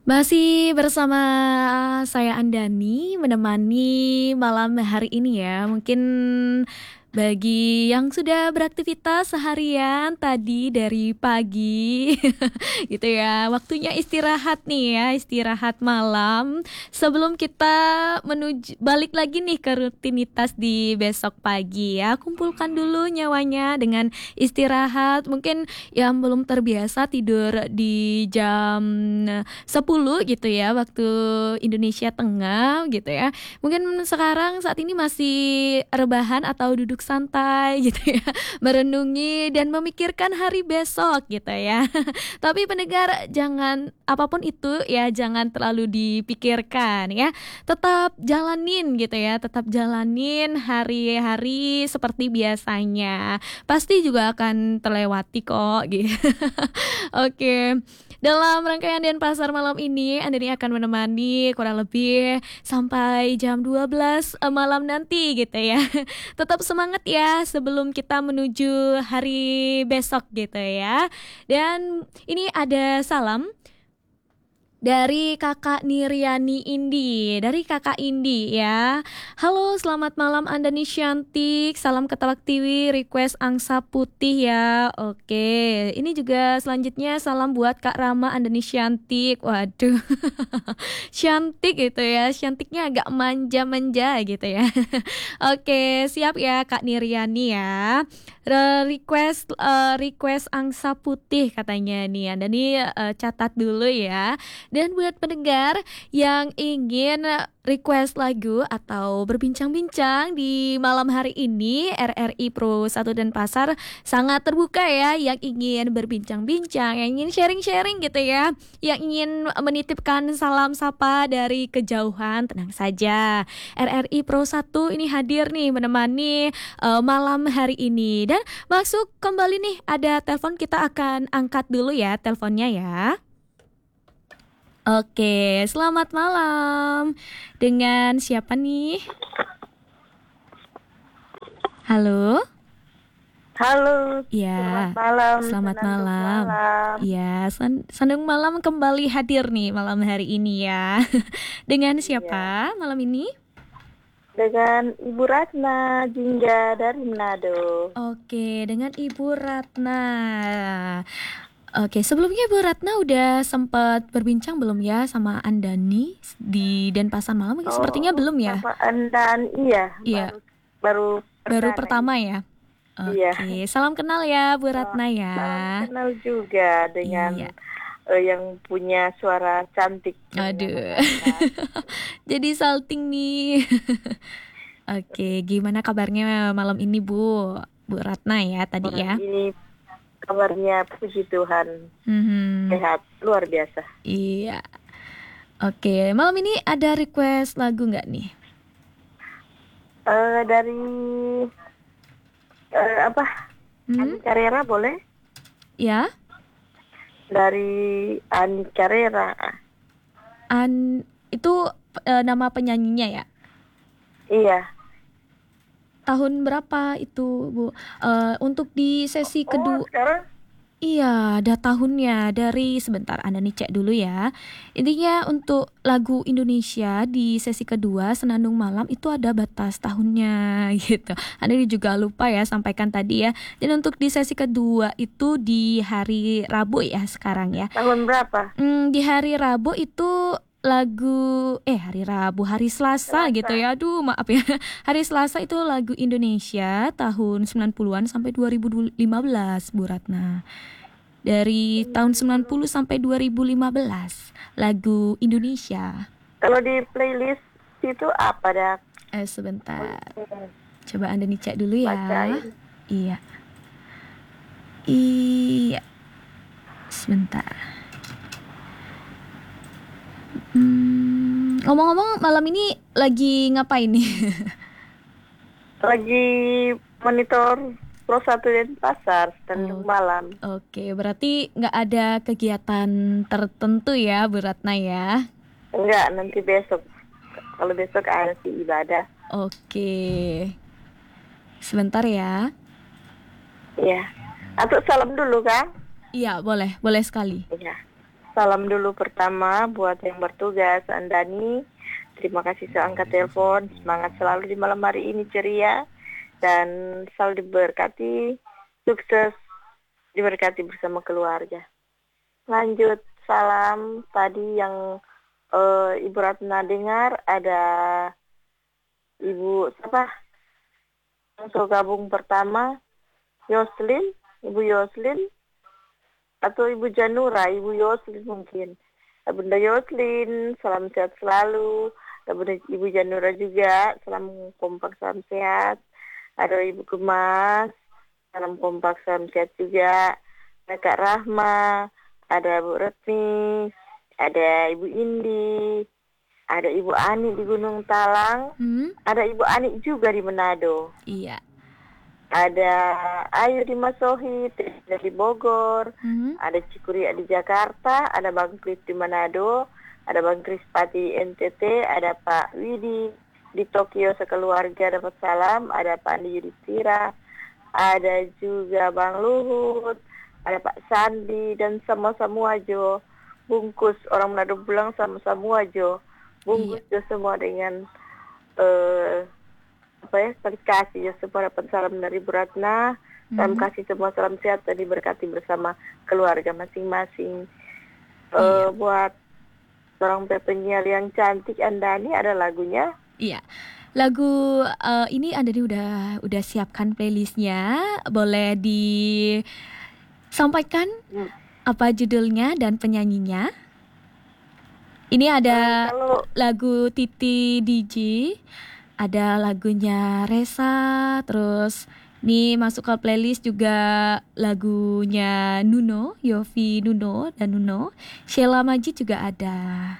Masih bersama saya Andani menemani malam hari ini ya. Mungkin bagi yang sudah beraktivitas seharian tadi dari pagi gitu ya. Waktunya istirahat nih ya, istirahat malam sebelum kita menuju balik lagi nih ke rutinitas di besok pagi ya. Kumpulkan dulu nyawanya dengan istirahat. Mungkin yang belum terbiasa tidur di jam 10 gitu ya waktu Indonesia Tengah gitu ya. Mungkin sekarang saat ini masih rebahan atau duduk santai gitu ya, merenungi dan memikirkan hari besok gitu ya. Tapi pendengar jangan apapun itu ya jangan terlalu dipikirkan ya. Tetap jalanin gitu ya, tetap jalanin hari-hari seperti biasanya. Pasti juga akan terlewati kok gitu. Oke. Dalam rangkaian Denpasar malam ini, Andani akan menemani kurang lebih sampai jam 12 malam nanti gitu ya. Tetap semangat ya sebelum kita menuju hari besok gitu ya. Dan ini ada salam dari kakak Niriani Indi, dari kakak Indi ya. Halo, selamat malam Andani Syantik. Salam Ketalak TV, request angsa putih ya. Oke, ini juga selanjutnya salam buat Kak Rama Andani Syantik. Waduh, Syantik gitu ya. Syantiknya agak manja-manja gitu ya. Oke, siap ya Kak Niriani ya. Request angsa putih katanya nih. Andani catat dulu ya. Dan buat pendengar yang ingin request lagu atau berbincang-bincang di malam hari ini, RRI Pro 1 Denpasar sangat terbuka ya. Yang ingin berbincang-bincang, yang ingin sharing-sharing gitu ya, yang ingin menitipkan salam sapa dari kejauhan, tenang saja. RRI Pro 1 ini hadir nih menemani malam hari ini. Dan masuk kembali nih, ada telepon, kita akan angkat dulu ya teleponnya ya. Oke, selamat malam. Dengan siapa nih? Halo? Halo, Ya, selamat malam. selamat Senandung malam. malam. Ya, Sandung Malam kembali hadir nih malam hari ini ya. Dengan Iya, siapa malam ini? dengan Ibu Ratna Jingga dari Manado. Oke, dengan Ibu Ratna. Oke, sebelumnya Ibu Ratna udah sempat berbincang belum ya sama Andani di Denpasar Malam? Sepertinya Oh, belum ya? sama Andan, iya, Iya, baru baru perdana ini. pertama ya. Iya, Oke, salam kenal ya Bu Ratna ya. salam kenal juga Iya, dengan yang punya suara cantik dengan Mas aduh. Andan. Jadi salting nih. Oke, gimana kabarnya malam ini Bu Ratna ya tadi Malam ya? ini kabarnya puji Tuhan Mhm, sehat, luar biasa. iya. Oke, malam ini ada request lagu nggak nih? Dari apa? Hmm? Ani Carrera boleh? Ya, Dari Ani Carrera. itu nama penyanyinya ya? Iya. Tahun berapa itu Bu? Untuk di sesi Oh, kedua. sekarang Iya, ada tahunnya dari sebentar Anda nih cek dulu ya. Intinya untuk lagu Indonesia di sesi kedua Senandung Malam itu ada batas tahunnya gitu. Anda juga lupa ya sampaikan tadi ya. Dan untuk di sesi kedua itu di hari Rabu ya sekarang ya. tahun berapa? Di hari Rabu itu hari Selasa gitu Selasa. ya. Aduh, maaf ya. Hari Selasa itu lagu Indonesia tahun 90-an sampai 2015 Bu Ratna. Dari tahun 90 sampai 2015 lagu Indonesia. Kalau di playlist itu apa dah? Sebentar. Coba Anda nih cek dulu ya. Bacain. Iya. Iya. Sebentar. Ngomong-ngomong malam ini lagi ngapain nih? Lagi monitor Pro 1 Denpasar Tanjung Oh, Malam. oke, berarti nggak ada kegiatan tertentu ya Bu Ratna ya? Enggak, nanti besok. Kalau besok ada sih ibadah. Oke, sebentar ya. Iya. Atau salam dulu, Kang? Iya, boleh sekali. Iya. Salam dulu pertama buat yang bertugas, Andani. Terima kasih sudah angkat telepon. Semangat selalu di malam hari ini ceria dan selalu diberkati, sukses, diberkati bersama keluarga. Lanjut salam tadi yang Ibu Ratna dengar, ada Ibu siapa? Yang gabung pertama, Yoslin, Ibu Yoslin, atau Ibu Janura, Ibu Yoslin mungkin. Bunda Yoslin, salam sehat selalu. Bunda Ibu Janura juga, salam kompak, salam sehat. Ada Ibu Gemas, salam kompak, salam sehat juga. Ada Kak Rahma, ada Bu Retni, ada Ibu Indi, ada Ibu Ani di Gunung Talang, ada Ibu Ani juga di Manado. Iya. Ada Ayu di Masohi, di Bogor, ada Cikuria di Jakarta, ada Bang Kris di Manado, ada Bang Krispati NTT, ada Pak Widi di Tokyo sekeluarga dapat salam, ada Pak Andi Yudhistira, ada juga Bang Luhut, ada Pak Sandi dan sama-semua Jo. Bungkus orang Manado bilang sama-semua Jo. Bungkus Jo semua dengan kasih ya, semua dapat salam dari Bu Ratna. Salam kasih semua, salam sehat dan diberkati bersama keluarga masing-masing. Buat seorang penyiar yang cantik Andani, ada lagunya? Iya. Lagu ini Andani udah siapkan playlistnya. Boleh disampaikan apa judulnya dan penyanyinya? Ini ada lagu Titi DJ, ada lagunya Resa, terus ini masuk ke playlist juga lagunya Nuno, Yofi Nuno dan Nuno. Sheila Majid juga ada.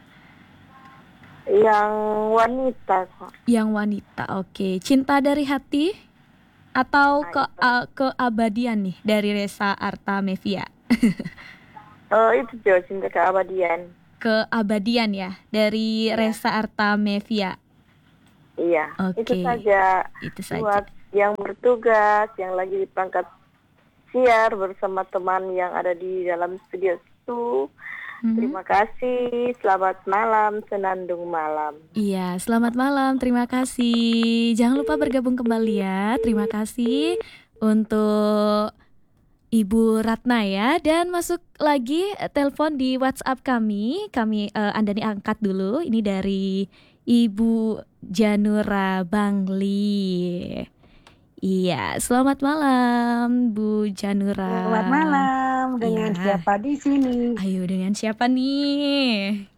Yang wanita. Yang wanita, oke. Cinta dari hati atau keabadian nih dari Resa Artamevia. Itu Jo, Cinta Keabadian. Keabadian ya, dari Resa Artamevia. Iya, Oke. Itu saja. Buat yang bertugas, yang lagi di perangkat siar bersama teman yang ada di dalam studio itu. Terima kasih, selamat malam, senandung malam. Iya, selamat malam, terima kasih. Jangan lupa bergabung kembali ya. Terima kasih untuk Ibu Ratna ya. Dan masuk lagi telepon di WhatsApp kami. Andani angkat dulu. Ini dari Ibu Janura Bangli. Iya, selamat malam Bu Janura. Selamat malam. Dengan siapa di sini? Ayo, dengan siapa nih?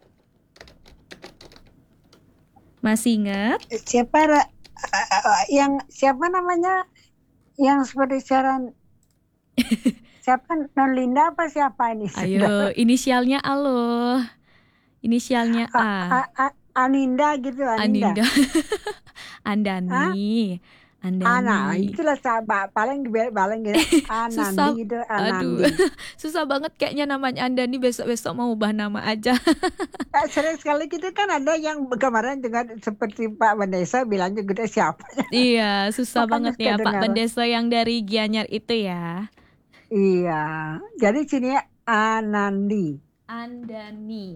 Masih ingat? Siapa namanya? Yang seperti siaran siapa? Non Linda apa siapa ini? Ayo, inisialnya A loh. Inisialnya A. Aninda gitu, Aninda. Andani. Ana, itulah paling gitu. Susah. Gitu, Aduh, susah banget kayaknya namanya Andani. Besok mau ubah nama aja. Sering sekali gitu kan ada yang kemarin dengan seperti Pak Bandesa bilangnya gitu siapa? Iya, susah banget ya Pak dengar. Bandesa yang dari Gianyar itu ya. Iya, jadi sini Anandi. Andani.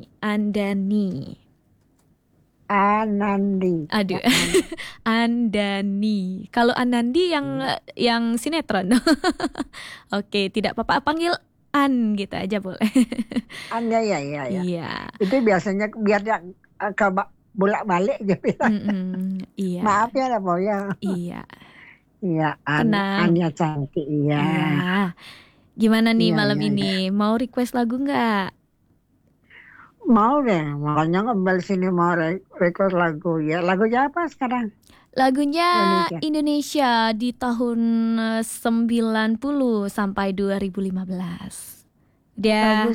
Aduh. Andani. Kalau Anandi yang sinetron. Oke, tidak apa-apa, panggil An gitu aja boleh. An ya. Iya. Itu biasanya biar dia bolak-balik gitu. Iya. Maaf ya Bo ya. Iya. Iya, Anya cantik. Iya. Gimana nih malam ini? Mau request lagu nggak? Mau deh, makanya kembali sini mau request lagu ya. Lagunya apa sekarang? Lagunya Indonesia di tahun 90 sampai 2015. Dia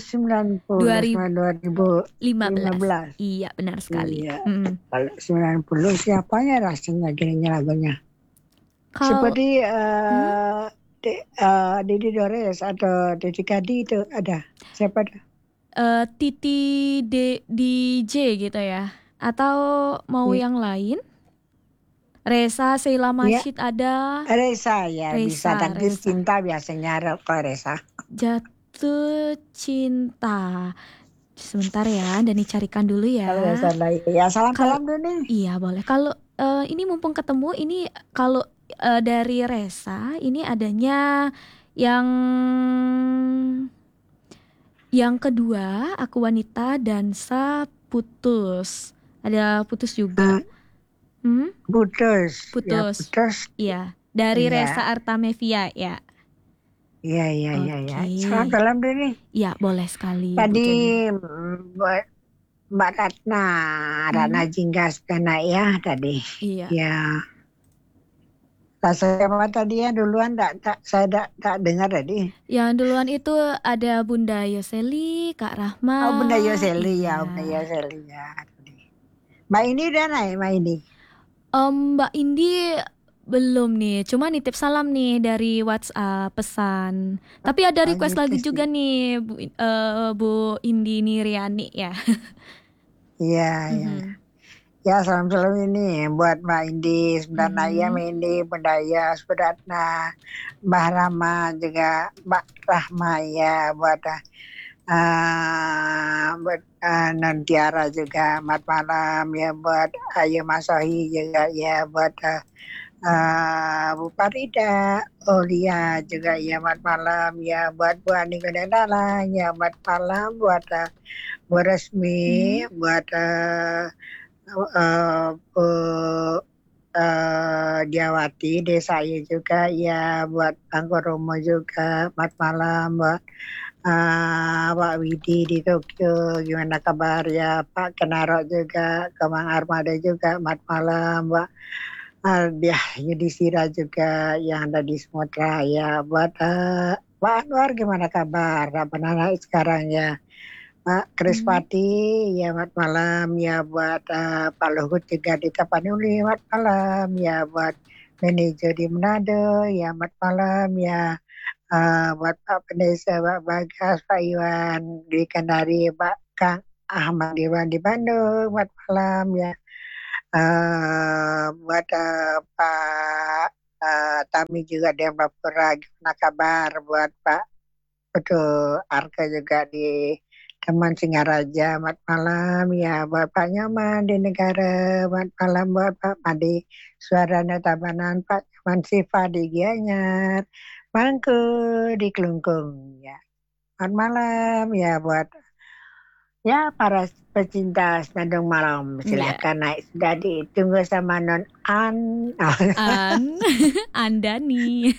2015. Iya, benar sekali. Iya. Kalau 90 siapa ya rasanya kayaknya lagunya? Seperti Didi Dores atau Deddy Kadi itu ada. Siapa ada? Titi DJ gitu ya? Atau mau yang lain? Resa, Sheila Majid ada. Resa ya, bisa takdir cinta biasanya ke Resa. Jatuh cinta. sebentar ya, Andani carikan dulu Kalau nggak ya. salah. Ya, Kalau salam-salam dulu nih. iya boleh. Kalau ini mumpung ketemu, ini kalau dari Resa ini adanya yang kedua, Aku Wanita, Dansa, Putus. Ada Putus juga. Eh, putus. Ya, Putus. putus. Iya, dari Resa Iya. Artamevia ya. Iya. Oke. Salam-salam dulu nih. Ya, boleh sekali Bu Tadi Janur. buat Mbak Ratna Jinggas kena ya tadi. Iya. Ya. Saya tadi ya duluan saya tak dengar tadi. Yang duluan itu ada Bunda Yoseli, Kak Rahma. Oh, Bunda Yoseli Iya. ya, Bunda Yoseli ya. Mbak ini udah naik, Mbak ini. Mbak Indi belum nih, cuma nitip salam nih dari WhatsApp pesan. Tapi ada request gitu lagi sih. juga nih Bu Indi Niriani ya. Iya. Ya, salam-salam ini buat Mbak Indi, sebenarnya ya Mbak Indi, Bunda Yos, Bunda Ratna, Mbak Rama juga, Mbak Rahma ya, buat Nantiara juga, selamat malam ya, buat Ayu Masohi juga ya, buat Bu Farida, Olia juga ya, selamat malam ya, buat Bu Ani Gunadala ya, selamat malam, buat Bu Resmi, buat Bu Diawati desa juga ya, buat Bang Romo juga, selamat malam, buat Pak Widi di Tokyo, gimana kabar ya, Pak Kenaro juga, Kemang Armada juga, selamat malam, Pak Aldiah Yudhistira juga yang ada di Sumatera ya, buat Pak Anwar gimana kabar, apa anak sekarang ya, Pak Krispati ya, selamat malam ya, buat Pak Luhut juga di Tapanuli, selamat malam ya, buat manajer di Manado ya, selamat malam ya. Buat Pak Pendesa, Pak Bagas, Pak Iwan di Kendari, Pak Kang Ahmad Iwan di Bandung, selamat malam ya. Buat Pak Tami juga di Mapura, gimana kabar, buat Pak Betul Arka juga di Taman Singaraja, selamat malam ya, buat Pak Nyaman di Negara, selamat malam, buat Pak Madi Suarana Tabanan, Pak Nyaman Sifa di Gianyar, Mangku di Kelungkung ya. Selamat malam ya, buat ya para pecinta Senandung Malam, silahkan naik, sudah ditunggu sama Non Andani.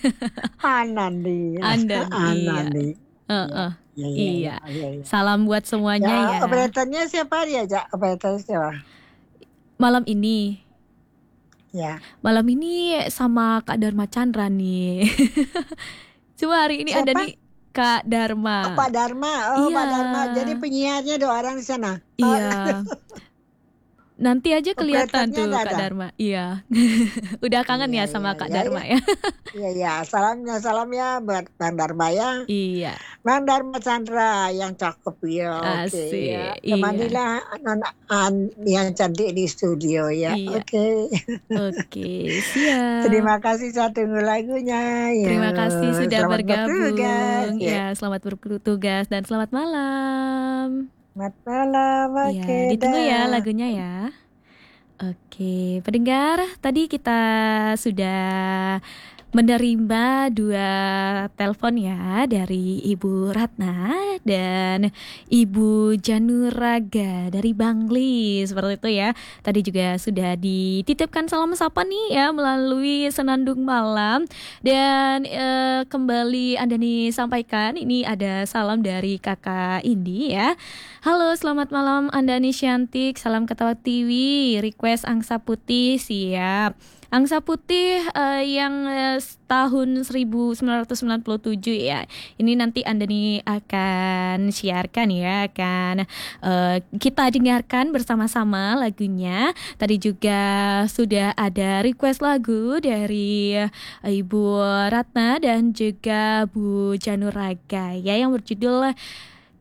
Andani. Iya. Salam buat semuanya ya. Operatornya siapa dia, Jak? Operatornya siapa? Malam ini. Ya. Malam ini sama Kak Dharma Chandra nih. Cuma hari ini siapa? ada nih Kak Dharma. Pak Dharma. Iya. Pak Dharma. Jadi penyiarnya 2 orang di sana. Iya. Nanti aja kelihatan tuh Kak Dharma. Iya. Udah kangen ya sama Kak Dharma ya. Iya. Salam ya buat Bang Dharma ya. Iya. Bang Dharma Chandra yang cakep ya. Asik. Ya. Temanilah yang cantik di studio ya. Iya. Oke, siap. Terima kasih, saya tunggu lagunya ya. Terima kasih sudah selamat bergabung. Bertugas, ya, selamat bertugas dan selamat malam. Selamat malam. Oke, ditunggu ya lagunya ya. Oke, pendengar, tadi kita sudah menerima 2 telepon ya dari Ibu Ratna dan Ibu Januraga dari Bangli, seperti itu ya. Tadi juga sudah dititipkan salam sapa nih ya melalui Senandung Malam. Dan kembali Andani sampaikan, ini ada salam dari Kakak Indi ya. Halo, selamat malam Andani Syantik, salam Ketawa TV, request Angsa Putih, siap. Angsa Putih yang tahun 1997 ya. Ini nanti Andani akan siarkan ya, akan kita dengarkan bersama-sama lagunya. Tadi juga sudah ada request lagu dari Ibu Ratna dan juga Bu Januraga ya, yang berjudul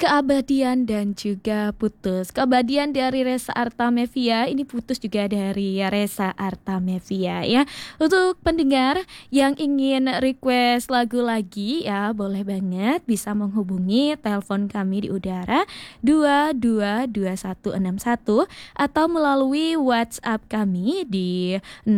Keabadian dan juga putus. Keabadian dari Reza Artamevia, ini putus juga dari Reza Artamevia ya. Untuk pendengar yang ingin request lagu lagi ya, boleh banget bisa menghubungi telepon kami di udara 222161 atau melalui WhatsApp kami di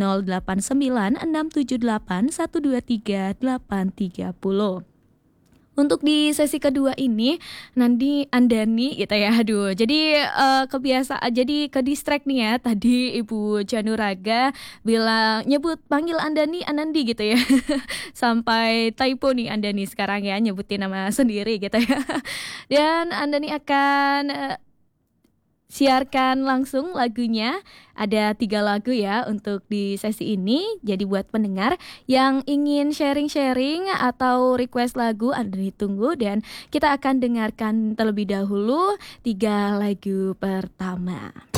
089678123830. Untuk di sesi kedua ini nanti Andani gitu ya. Aduh, jadi kebiasaan jadi ke distract nih ya. Tadi Ibu Januraga bilang nyebut panggil Andani Anandi gitu ya. Sampai typo nih Andani sekarang ya nyebutin nama sendiri gitu ya. Dan Andani akan siarkan langsung lagunya. Ada 3 lagu ya untuk di sesi ini. Jadi buat pendengar yang ingin sharing-sharing atau request lagu, Anda ditunggu dan kita akan dengarkan terlebih dahulu 3 lagu pertama.